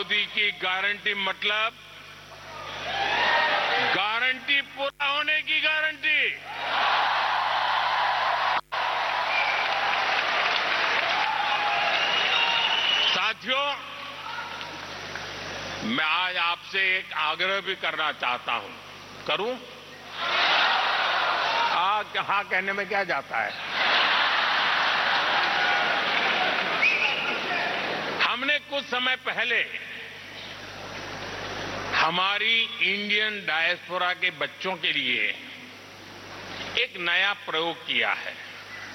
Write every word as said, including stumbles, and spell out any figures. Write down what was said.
मोदी की गारंटी मतलब गारंटी पूरा होने की गारंटी। साथियों, मैं आज आपसे एक आग्रह भी करना चाहता हूं। करूं? आ, हाँ कहने में क्या जाता है। हमने कुछ समय पहले हमारी इंडियन डायस्पोरा के बच्चों के लिए एक नया प्रयोग किया है।